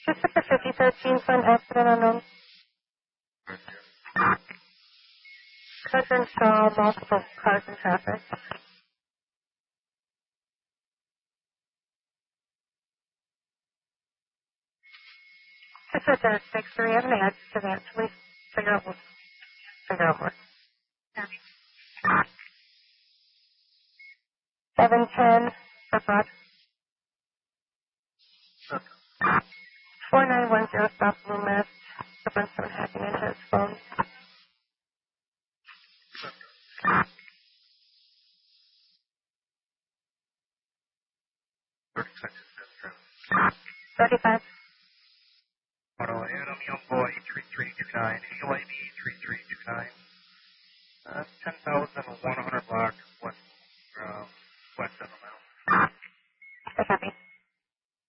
Just at the 5013 front accident unknown. Cousin saw multiple cars in traffic. Just at the 6-3, I haven't had to that. Please figure out more. 710, Footbot. 4910, South Blue Mist. The Brimstone hacking into his phone. 35. Auto Adam, Young Boy, 3329, AOIB 3329. 10,100 block.